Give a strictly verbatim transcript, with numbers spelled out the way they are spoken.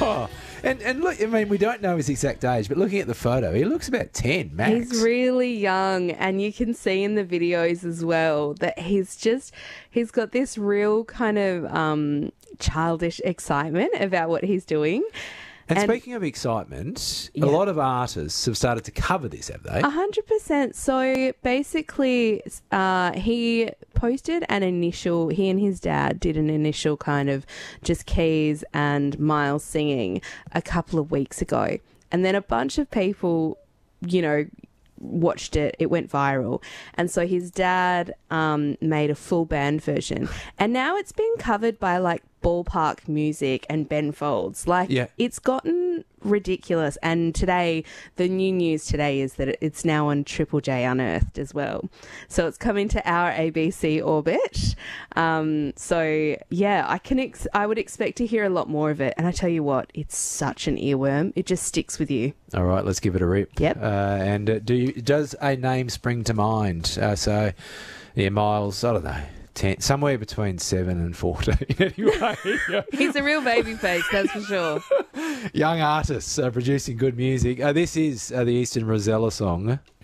Oh, and, and look, I mean, we don't know his exact age, but looking at the photo, he looks about ten, max. He's really young, and you can see in the videos as well that he's just, he's got this real kind of um, childish excitement about what he's doing. And, And- speaking of excitement, Yeah. a lot of artists have started to cover this, have they? A hundred percent. So basically, uh, he posted an initial. He and his dad did an initial kind of just Keys and Miles singing a couple of weeks ago, and then a bunch of people, you know, watched it. It went viral, and so his dad um, made a full band version, and now it's been covered by like Ballpark Music and Ben Folds. Like, Yeah. it's gotten ridiculous. And today, the new news today is that it's now on Triple J Unearthed as well. So it's coming to our A B C orbit. Um, so yeah, I can. Ex- I would expect to hear a lot more of it. And I tell you what, it's such an earworm. It just sticks with you. All right, let's give it a rip. Yep. Uh, and uh, do you, does a name spring to mind? Uh, so, yeah, Miles, I don't know. ten, somewhere between seven and fourteen. Anyway, He's a real baby face, that's for sure. young artists uh, producing good music. Uh, this is uh, the Eastern Rosella song.